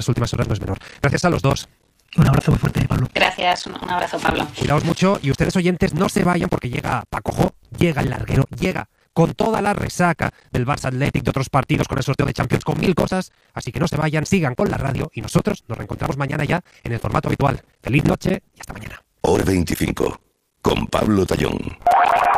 las últimas horas no es menor. Gracias a los dos. Un abrazo muy fuerte, Pablo. Gracias, un abrazo, Pablo. Cuidaos mucho y ustedes oyentes no se vayan porque llega Paco Jo, llega el larguero, llega con toda la resaca del Barça Athletic, de otros partidos, con el sorteo de Champions, con 1000 cosas. Así que no se vayan, sigan con la radio y nosotros nos reencontramos mañana ya en el formato habitual. Feliz noche y hasta mañana. Hora 25, con Pablo Tallón.